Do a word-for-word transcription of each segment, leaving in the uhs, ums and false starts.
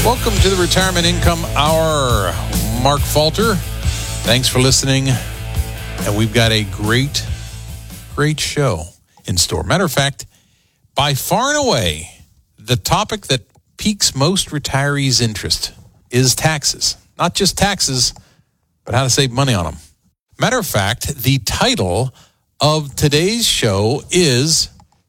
Welcome to the Retirement Income Hour. Mark Falter. Thanks for listening. And we've got a great, great show in store. Matter of fact, by far and away, the topic that piques most retirees' interest is taxes. Not just taxes, but how to save money on them. Matter of fact, the title of today's show is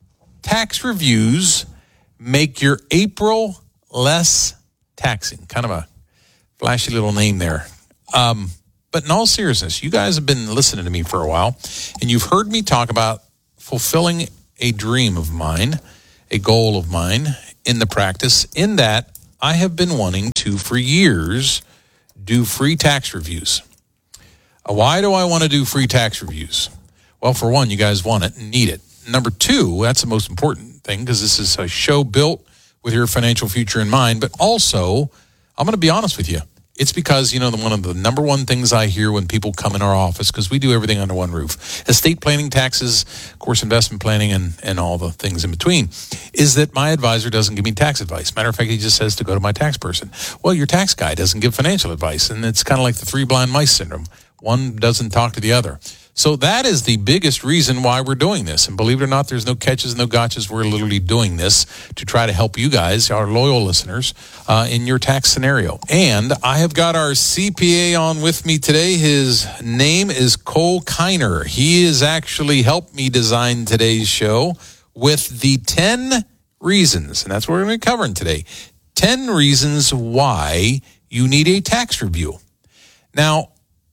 Tax Reviews Make Your April Less Taxing. Kind of a flashy little name there. Um, but in all seriousness, you guys have been listening to me for a while, and you've heard me talk about fulfilling a dream of mine, a goal of mine in the practice, in that I have been wanting to, for years, do free tax reviews. Uh, why do I want to do free tax reviews? Well, for one, you guys want it and need it. Number two, that's the most important thing, because this is a show built with your financial future in mind. But also, I'm going to be honest with you. It's because, you know, the, one of the number one things I hear when people come in our office, because we do everything under one roof, estate planning, taxes, of course, investment planning, and, and all the things in between, is that my advisor doesn't give me tax advice. Matter of fact, he just says to go to my tax person. Well, your tax guy doesn't give financial advice, and it's kind of like the three blind mice syndrome. One doesn't talk to the other. So that is the biggest reason why we're doing this. And believe it or not, there's no catches, no gotchas. We're literally doing this to try to help you guys, our loyal listeners, uh, in your tax scenario. And I have got our C P A on with me today. His name is Cole Kiner. He has actually helped me design today's show with the ten reasons, and that's what we're going to be covering today, ten reasons why you need a tax review. Now,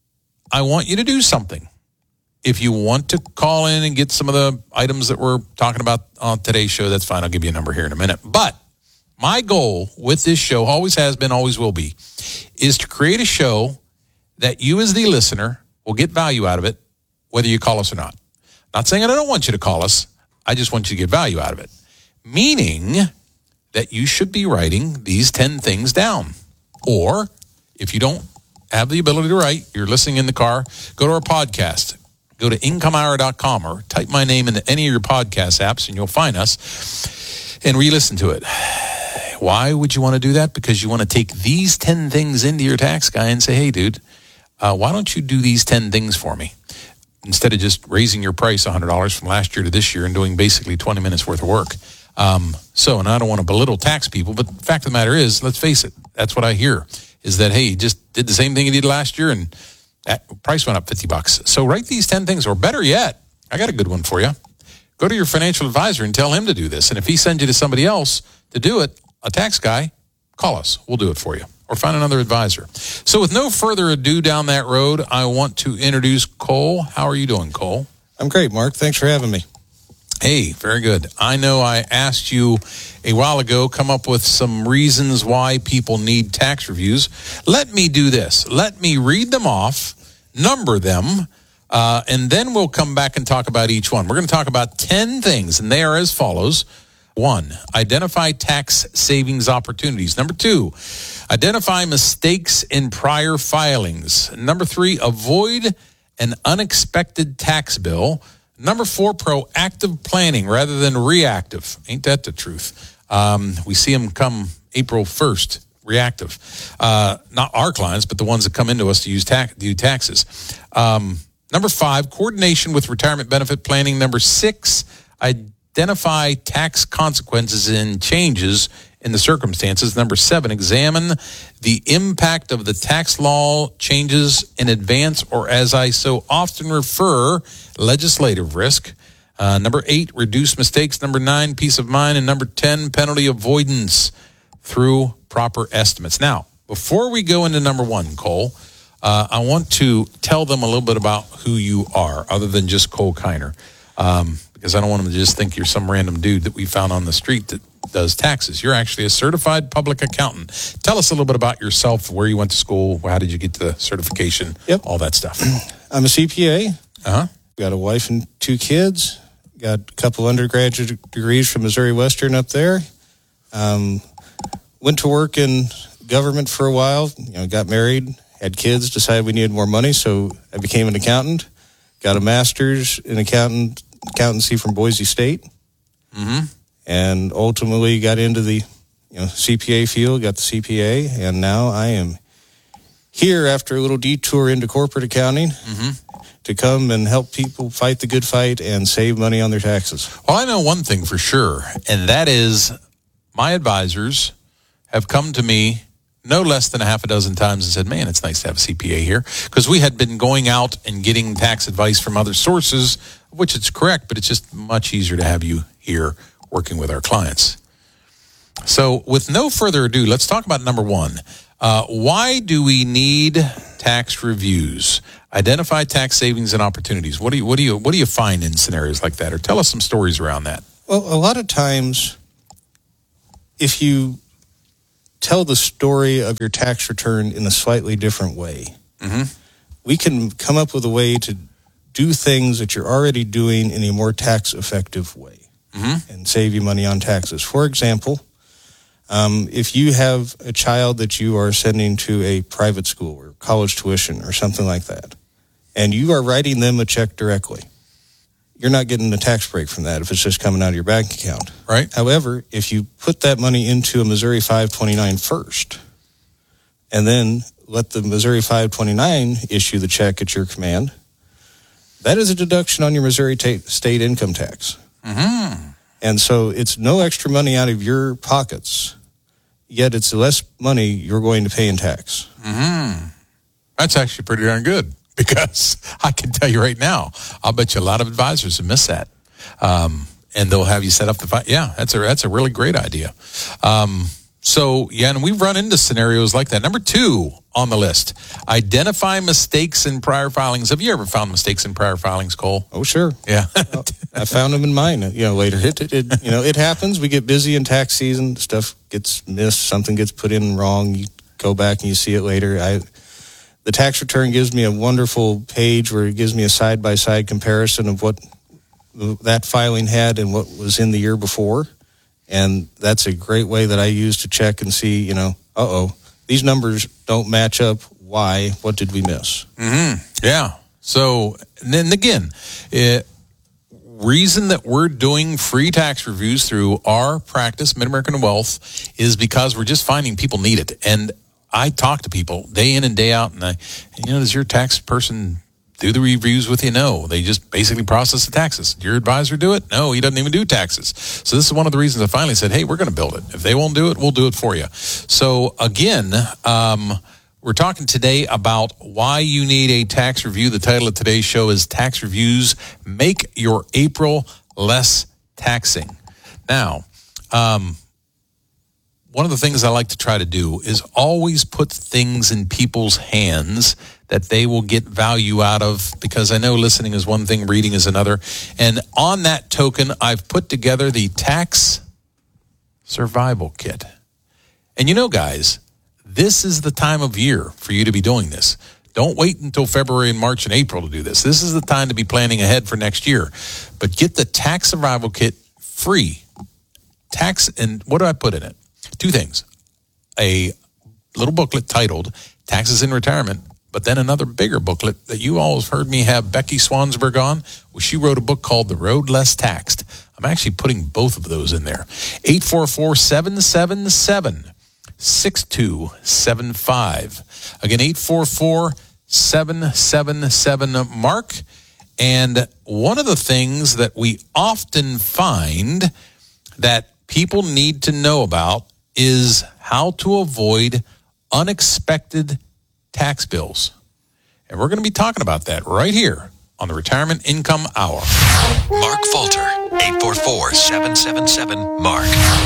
I want you to do something. If you want to call in and get some of the items that we're talking about on today's show, that's fine. I'll give you a number here in a minute. But my goal with this show, always has been, always will be, is to create a show that you as the listener will get value out of it, whether you call us or not. Not saying I don't want you to call us. I just want you to get value out of it. Meaning that you should be writing these ten things down. Or if you don't have the ability to write, you're listening in the car, go to our podcast. Go to income hour dot com or type my name into any of your podcast apps and you'll find us and re-listen to it. Why would you want to do that? Because you want to take these ten things into your tax guy and say, hey, dude, uh, why don't you do these ten things for me? Instead of just raising your price one hundred dollars from last year to this year and doing basically twenty minutes worth of work. Um, so, and I don't want to belittle tax people, but the fact of the matter is, let's face it, that's what I hear, is that, hey, you just did the same thing you did last year and that price went up fifty bucks. So write these ten things, or better yet, I got a good one for you. Go to your financial advisor and tell him to do this. And if he sends you to somebody else to do it, a tax guy, call us. We'll do it for you. Or find another advisor. So with no further ado down that road, I want to introduce Cole. How are you doing, Cole? I'm great, Mark. Thanks for having me. Hey, very good. I know I asked you a while ago, come up with some reasons why people need tax reviews. Let me do this. Let me read them off, number them, uh, and then we'll come back and talk about each one. We're going to talk about ten things, and they are as follows. One, identify tax savings opportunities. Number two, identify mistakes in prior filings. Number three, avoid an unexpected tax bill. Number four, proactive planning rather than reactive. Ain't that the truth? Um, we see them come April first, reactive. Uh, not our clients, but the ones that come into us to use tax, do taxes. Um, number five, coordination with retirement benefit planning. Number six, identify tax consequences and changes in the circumstances. Number seven, examine the impact of the tax law changes in advance, or as I so often refer, legislative risk. Uh, number eight, reduce mistakes. Number nine, peace of mind. And number ten, penalty avoidance through proper estimates. Now, before we go into number one, Cole, uh, I want to tell them a little bit about who you are, other than just Cole Kiner, um, because I don't want them to just think you're some random dude that we found on the street that does taxes. You're actually a certified public accountant. Tell us a little bit about yourself, where you went to school, how did you get the certification, yep. all that stuff. I'm a C P A. Uh-huh. Got a wife and two kids. Got a couple undergraduate degrees from Missouri Western up there. Um, went to work in government for a while. You know, got married, had kids, decided we needed more money, so I became an accountant. Got a master's in accountant accountancy from Boise State. Mm-hmm. And ultimately got into the you know, C P A field, got the C P A, and now I am here after a little detour into corporate accounting mm-hmm. to come and help people fight the good fight and save money on their taxes. Well, I know one thing for sure, and that is my advisors have come to me no less than a half a dozen times and said, man, it's nice to have a C P A here, because we had been going out and getting tax advice from other sources, which it's correct, but it's just much easier to have you here working with our clients. So with no further ado, let's talk about number one. Uh, why do we need tax reviews? Identify tax savings and opportunities. What do you what do you what do you find in scenarios like that? Or tell us some stories around that. Well, a lot of times, if you tell the story of your tax return in a slightly different way, mm-hmm. we can come up with a way to do things that you're already doing in a more tax effective way mm-hmm. and save you money on taxes. For example, Um, if you have a child that you are sending to a private school or college tuition or something like that, and you are writing them a check directly, you're not getting a tax break from that if it's just coming out of your bank account. Right. However, if you put that money into a Missouri five twenty-nine first, and then let the Missouri five twenty-nine issue the check at your command, that is a deduction on your Missouri ta- state income tax. Mm-hmm. And so it's no extra money out of your pockets, yet it's less money you're going to pay in tax. Mm-hmm. That's actually pretty darn good, because I can tell you right now, I'll bet you a lot of advisors have missed that. Um, and they'll have you set up the fi- yeah, that's a that's a really great idea. Um, so, yeah, and we've run into scenarios like that. Number two on the list, identify mistakes in prior filings. Have you ever found mistakes in prior filings, Cole? Oh, sure. Yeah. well, I found them in mine, you know, later. It, it, it, you know, it happens. We get busy in tax season. Stuff gets missed. Something gets put in wrong. You go back and you see it later. I, the tax return gives me a wonderful page where it gives me a side-by-side comparison of what that filing had and what was in the year before. And that's a great way that I use to check and see, you know, uh-oh, these numbers don't match up. Why? What did we miss? Mm-hmm. Yeah. So, and then again, it, reason that we're doing free tax reviews through our practice, Mid-American Wealth, is because we're just finding people need it. And I talk to people day in and day out, and I, you know, does your tax person do the reviews with you? No. They just basically process the taxes. Did your advisor do it? No, he doesn't even do taxes. So this is one of the reasons I finally said, hey, we're going to build it. If they won't do it, we'll do it for you. So again, um, we're talking today about why you need a tax review. The title of today's show is Tax Reviews Make Your April Less Taxing. Now, um, one of the things I like to try to do is always put things in people's hands that they will get value out of, because I know listening is one thing, reading is another. And on that token, I've put together the Tax Survival Kit. And you know, guys, this is the time of year for you to be doing this. Don't wait until February and March and April to do this. This is the time to be planning ahead for next year. But get the Tax Survival Kit free. Tax, and what do I put in it? Two things. A little booklet titled Taxes in Retirement, but then another bigger booklet that you all have heard me have Becky Swansburg on. Well, she wrote a book called The Road Less Taxed. I'm actually putting both of those in there. eight four four, seven seven seven, six two seven five. Again, eight four four, seven seven seven, Mark. And one of the things that we often find that people need to know about is how to avoid unexpected tax bills. And we're going to be talking about that right here on the Retirement Income Hour. Mark Falter, eight four four, seven seven seven, Mark.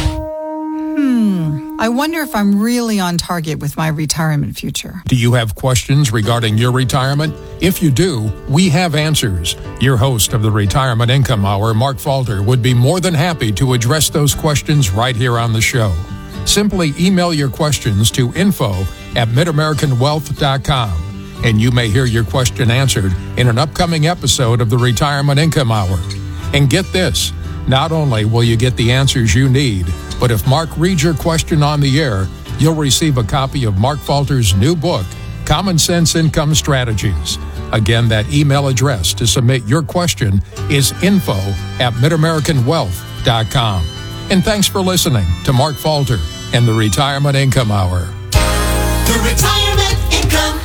Hmm. I wonder if I'm really on target with my retirement future. Do you have questions regarding your retirement? If you do, we have answers. Your host of the Retirement Income Hour, Mark Falter, would be more than happy to address those questions right here on the show. Simply email your questions to info at mid american wealth dot com, and you may hear your question answered in an upcoming episode of the Retirement Income Hour. And get this, not only will you get the answers you need, but if Mark reads your question on the air, you'll receive a copy of Mark Falter's new book, Common Sense Income Strategies. Again, that email address to submit your question is info at mid american wealth dot com. And thanks for listening to Mark Falter in the Retirement Income Hour. The Retirement Income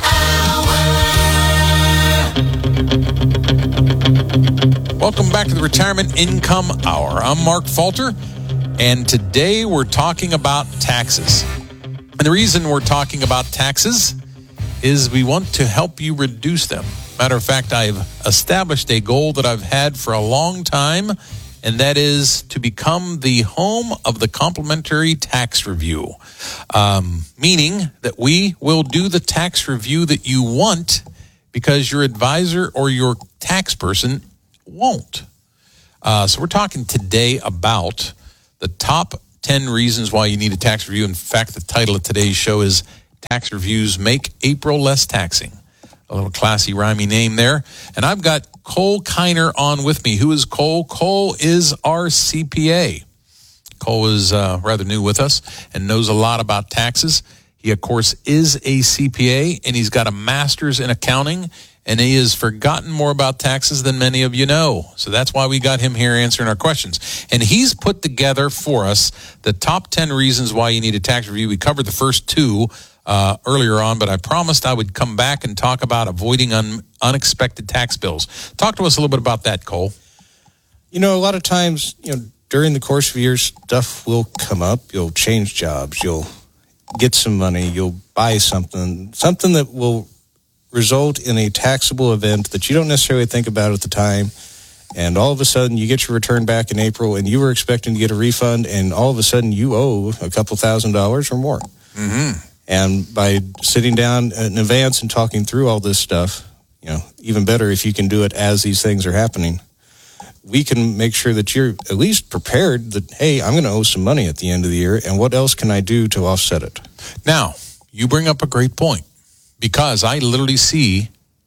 Hour. Welcome back to the Retirement Income Hour. I'm Mark Falter, and today we're talking about taxes. And the reason we're talking about taxes is we want to help you reduce them. Matter of fact, I've established a goal that I've had for a long time, and that is to become the home of the complimentary tax review, um, meaning that we will do the tax review that you want because your advisor or your tax person won't. Uh, so we're talking today about the top ten reasons why you need a tax review. In fact, the title of today's show is Tax Reviews Make April Less Taxing. A little classy, rhymey name there. And I've got Cole Kiner on with me. Who is Cole? Cole is our C P A. Cole is uh, rather new with us and knows a lot about taxes. He, of course, is a C P A, and he's got a master's in accounting, and he has forgotten more about taxes than many of you know. So that's why we got him here answering our questions. And he's put together for us the top ten reasons why you need a tax review. We covered the first two Uh, earlier on, but I promised I would come back and talk about avoiding un- unexpected tax bills. Talk to us a little bit about that, Cole. You know, a lot of times, you know, during the course of a year, stuff will come up. You'll change jobs. You'll get some money. You'll buy something, something that will result in a taxable event that you don't necessarily think about at the time. And all of a sudden, you get your return back in April, and you were expecting to get a refund, and all of a sudden, you owe a couple thousand dollars or more. Mm-hmm. And by sitting down in advance and talking through all this stuff, you know, even better if you can do it as these things are happening, we can make sure that you're at least prepared that, hey, I'm going to owe some money at the end of the year, and what else can I do to offset it? Now, you bring up a great point, because I literally see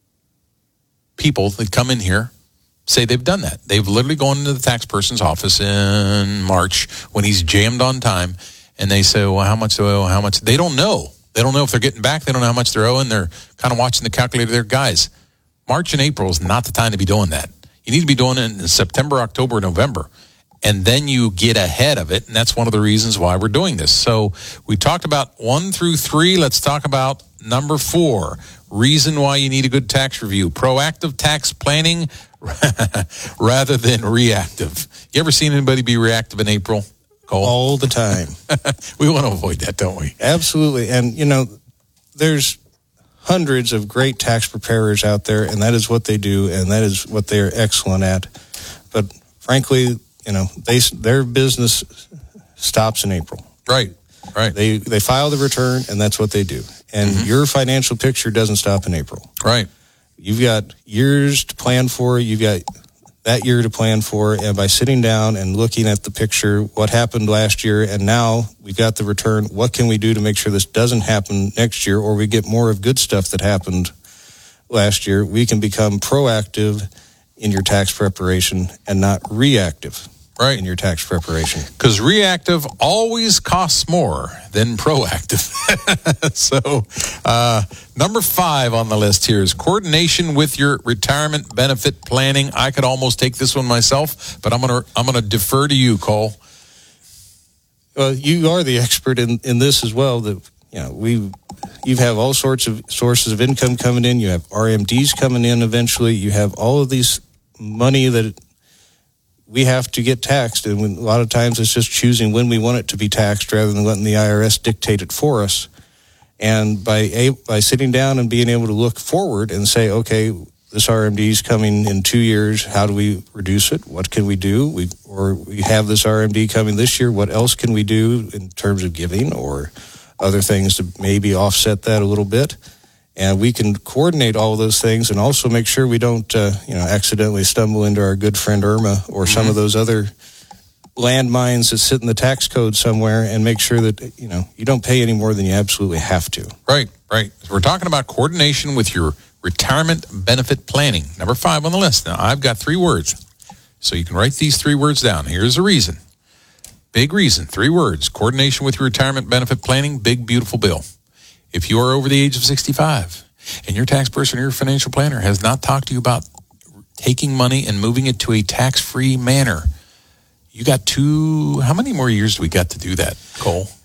people that come in here say they've done that. They've literally gone into the tax person's office in March when he's jammed on time, and they say, well, how much do I owe? How much? They don't know. They don't know if they're getting back. They don't know how much they're owing. They're kind of watching the calculator there. Guys, March and April is not the time to be doing that. You need to be doing it in September, October, November, and then you get ahead of it, and that's one of the reasons why we're doing this. So we talked about one through three. Let's talk about number four, reason why you need a good tax review. Proactive tax planning rather than reactive. You ever seen anybody be reactive in April? Cole? All the time. We want to avoid that, don't we? Absolutely. And, you know, there's hundreds of great tax preparers out there, and that is what they do, and that is what they're excellent at. But frankly, you know, they their business stops in April. Right, right. They they file the return, and that's what they do. And mm-hmm. your financial picture doesn't stop in April. Right. You've got years to plan for. You've got that year to plan for, and by sitting down and looking at the picture, what happened last year, and now we've got the return, what can we do to make sure this doesn't happen next year, or we get more of good stuff that happened last year? We can become proactive in your tax preparation and not reactive right. in your tax preparation. Because reactive always costs more than proactive. So uh, number five on the list here is coordination with your retirement benefit planning. I could almost take this one myself, but I'm gonna I'm gonna defer to you, Cole. Well, you are the expert in, in this as well. That you know we you have all sorts of sources of income coming in. You have R M Ds coming in eventually. You have all of these money that we have to get taxed, and when, a lot of times it's just choosing when we want it to be taxed rather than letting the I R S dictate it for us. And by a, by sitting down and being able to look forward and say, okay, this R M D is coming in two years. How do we reduce it? What can we do? We or we have this R M D coming this year. What else can we do in terms of giving or other things to maybe offset that a little bit? And we can coordinate all of those things and also make sure we don't, uh, you know, accidentally stumble into our good friend Irma or some mm-hmm. of those other landmines that sit in the tax code somewhere, and make sure that, you know, you don't pay any more than you absolutely have to. Right, right. So we're talking about coordination with your retirement benefit planning. Number five on the list. Now, I've got three words, so you can write these three words down. Here's the reason. Big reason. Three words. Coordination with your retirement benefit planning. Big, beautiful bill. If you are over the age of sixty-five and your tax person or your financial planner has not talked to you about taking money and moving it to a tax-free manner, you got two, how many more years do we got to do that, Cole?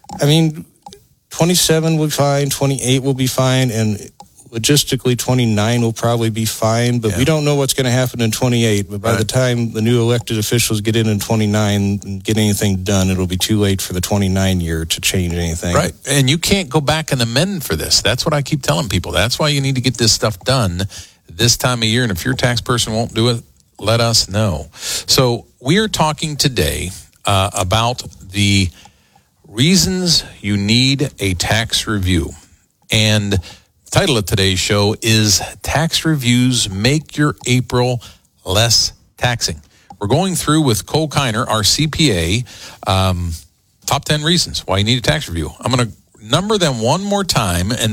I mean, twenty-seven will be fine, twenty-eight will be fine, and logistically twenty-nine will probably be fine, but yeah. we don't know what's going to happen in twenty-eight. But by right. the time the new elected officials get in in twenty-nine and get anything done, it'll be too late for the twenty-nine year to change anything. Right. And you can't go back and amend for this. That's what I keep telling people. That's why you need to get this stuff done this time of year. And if your tax person won't do it, let us know. So we are talking today uh, about the reasons you need a tax review. And the title of today's show is Tax Reviews Make Your April Less Taxing. We're going through with Cole Kiner, our C P A, um, top ten reasons why you need a tax review. I'm going to number them one more time, and